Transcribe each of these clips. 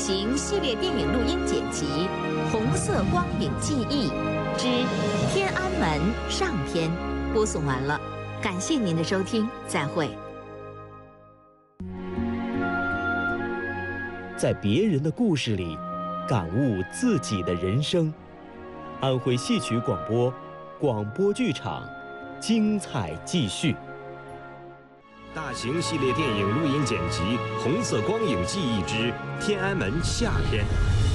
型系列电影录音剪辑《红色光影记忆之天安门》上篇播送完了，感谢您的收听，再会。 在别人的故事里，感悟自己的人生。安徽戏曲广播，广播剧场，精彩继续。 大型系列电影录音剪辑《红色光影记忆之天安门》下篇。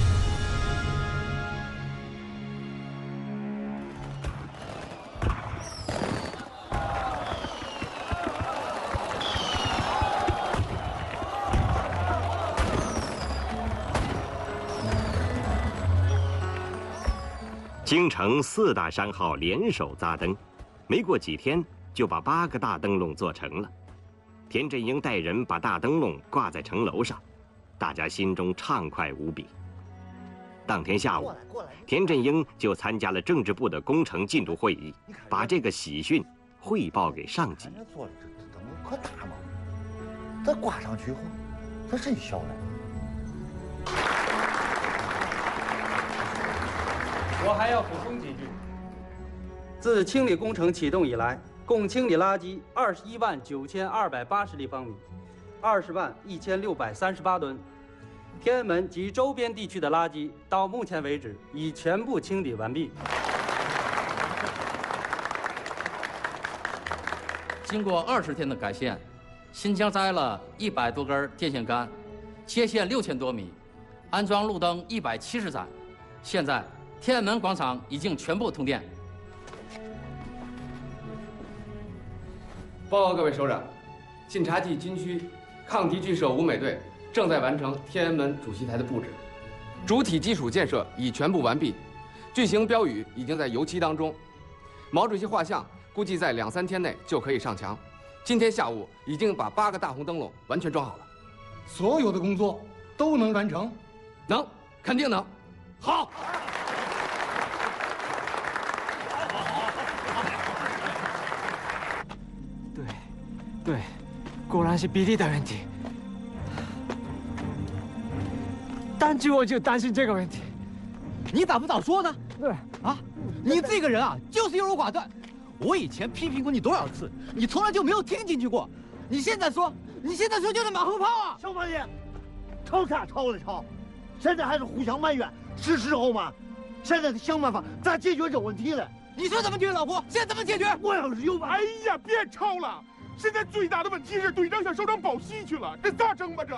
京城4大商号联手扎灯，没过几天就把8个大灯笼做成了。田振英带人把大灯笼挂在城楼上，大家心中畅快无比。当天下午，田振英就参加了政治部的工程进度会议，把这个喜讯汇报给上级。 做的这灯笼可大嘛，这挂上去后，它真小了。 我还要补充几句。自清理工程启动以来，共清理垃圾219280立方米，201638吨。天安门及周边地区的垃圾到目前为止已全部清理完毕。 经过20天的改线，新疆栽了100多根电线杆，切线6000多米，安装路灯170盏，现在天安门广场已经全部通电。 报告各位首长，晋察冀军区抗敌剧社舞美队正在完成天安门主席台的布置，主体基础建设已全部完毕，巨型标语已经在油漆当中，毛主席画像估计在2、3天内就可以上墙。今天下午已经把8个大红灯笼完全装好了， 所有的工作都能完成？ 能，肯定能。好。 对，果然是比例的问题。当局我就担心这个问题。 你咋不早说呢？ 对啊，你这个人啊，就是优柔寡断。我以前批评过你多少次，你从来就没有听进去过。你现在说就是马后炮啊！ 小王爷，吵啥吵了吵，现在还是互相埋怨，是时候吗？现在得想办法咋解决这问题了。 你说怎么解决，老胡？现在怎么解决？ 我要是有办法。 哎呀，别吵了！现在最大的问题是队长向首长报喜去了，这咋整吧？这。